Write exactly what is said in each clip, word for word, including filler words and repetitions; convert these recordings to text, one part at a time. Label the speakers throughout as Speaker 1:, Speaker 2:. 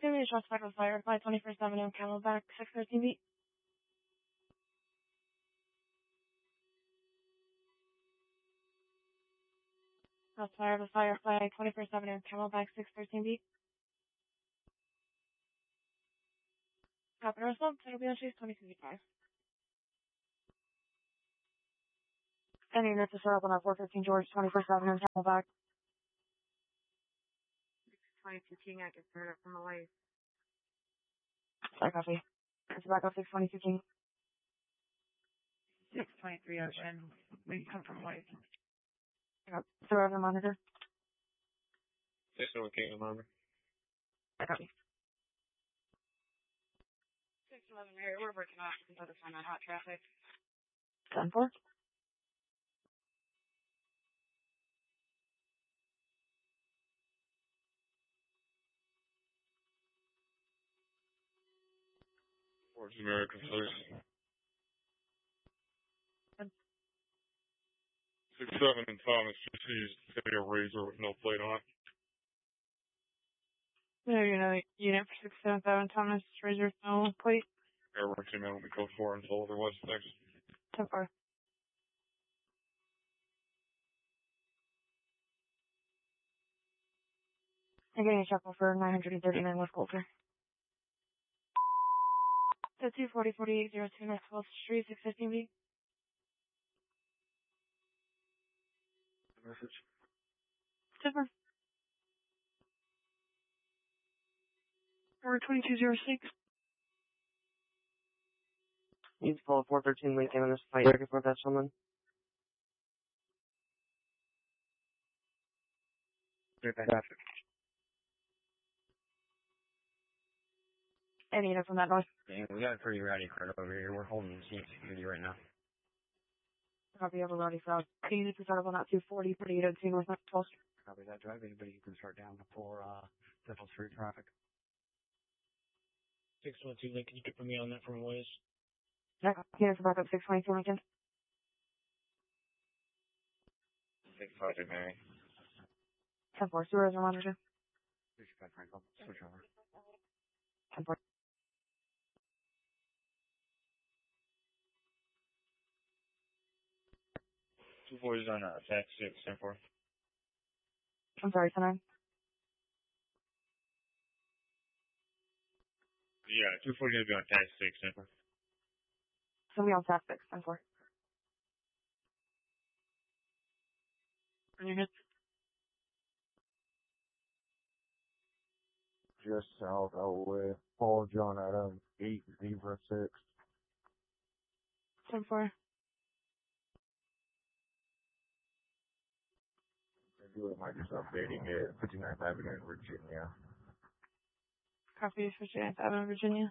Speaker 1: Activity shots fired with fire. Flight twenty-first Avenue, Camelback, six thirteen feet. Shots fired with fire. Flight twenty-first Avenue, Camelback, six thirteen feet. Copy response. It'll be on chase twenty fifty-five. Any units to start up on that four fifteen George, twenty-first Avenue, Camelback.
Speaker 2: twenty-two King, I can start up from the way.
Speaker 1: Sorry, copy. It's back up six twenty-two King.
Speaker 2: six twenty-three Ocean. We come from White.
Speaker 1: Yep. Survivor monitor.
Speaker 3: six oh one King, monitor.
Speaker 1: Copy.
Speaker 2: six eleven Mary, we're working off some other sign on hot traffic.
Speaker 1: ten four.
Speaker 3: Forge American Police. six seven and Thomas just used a razor with no plate on it.
Speaker 1: No, you know, unit for six seven seven Thomas, Razor, no plate.
Speaker 3: Airborne team in will be code four until otherwise. Thanks.
Speaker 1: ten four. I'm getting a chuckle for nine thirty-nine West Coulter. So two forty forty-eight oh two North twelfth Street, six fifteen B.
Speaker 3: Message.
Speaker 1: Super. Or twenty-two oh six. Needs to follow four thirteen Lincoln on this flight. Looking for that someone.
Speaker 3: Okay, fantastic.
Speaker 1: Any unit from that north?
Speaker 4: Yeah, we got a pretty rowdy crowd over here. We're holding scene security right now.
Speaker 1: Copy of a rowdy crowd. Can you start up on that two forty forty-eight oh two North twelfth?
Speaker 4: Copy that. Drive anybody who can start down before uh, Central Street traffic.
Speaker 5: six twenty-two Lincoln, you can put me on that from a ways.
Speaker 1: Yeah, unit for backup six twenty-two Lincoln.
Speaker 3: six five eight Mary.
Speaker 1: ten four. Sewers are monitor.
Speaker 4: sixty-five Franklin. Switch over.
Speaker 1: ten four.
Speaker 3: two forty's on uh, attack six, ten four.
Speaker 1: I'm sorry, ten nine.
Speaker 3: Yeah, two forty is going to be on attack six, ten four.
Speaker 1: Somebody on tap six, ten four. And your hits?
Speaker 6: Just south of with Paul John Adams, eight zero six.
Speaker 1: ten four.
Speaker 6: I do it, Mike, just updating it. fifty-ninth Avenue in Virginia.
Speaker 1: Copy fifty-ninth Avenue, Virginia.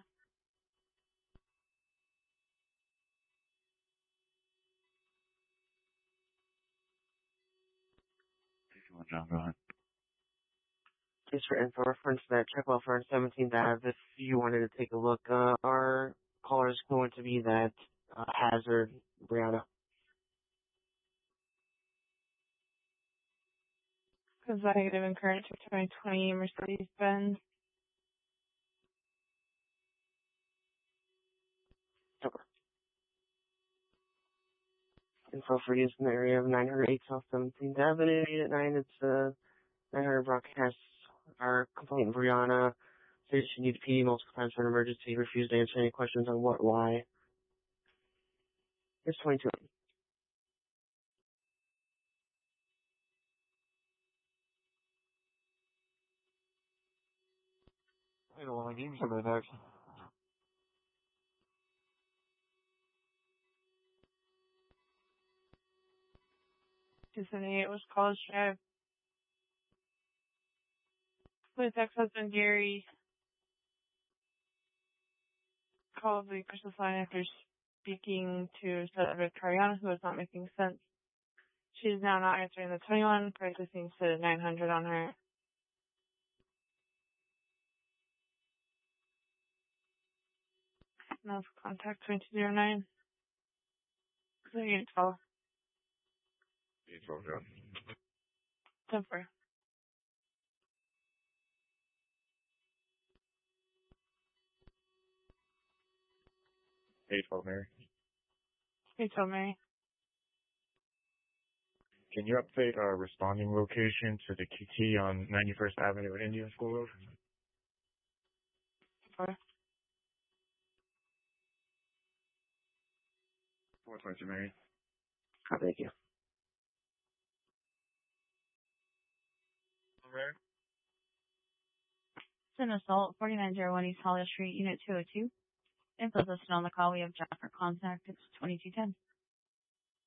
Speaker 3: John, go ahead.
Speaker 1: Just for info reference, that check well for seventeenth Avenue, if you wanted to take a look, uh, our caller is going to be that uh, Hazard, Brianna. Consecutive and current to twenty twenty Mercedes-Benz. Over. Info for use in the area of nine oh eight South seventeenth Avenue, Unit nine, it's, uh, nine hundred broadcasts our complaint in Brianna. Says she needs P D multiple times for an emergency, refused to answer any questions on what, why. Here's twenty-two.
Speaker 6: I don't want to give me some of the next.
Speaker 1: two seventy-eight was College Drive. With ex-husband Gary called the Christmas line after speaking to Victoriana, who was not making sense. She is now not answering the twenty-one, correctly seems to nine hundred on her. No contact twenty-two oh nine. So unit twelve.
Speaker 3: Unit twelve, John.
Speaker 1: ten four.
Speaker 6: eight twelve Mary.
Speaker 2: Hey, told me.
Speaker 6: Can you update our responding location to the Q T on ninety-first Avenue and Indian School Road?
Speaker 2: Okay.
Speaker 6: four twenty, Mary.
Speaker 1: Oh, thank you.
Speaker 3: Mary?
Speaker 2: It's an assault, forty-nine oh one East Holly Street, Unit two oh two. Info's listed on the call. We have Jennifer contact. It's twenty-two ten.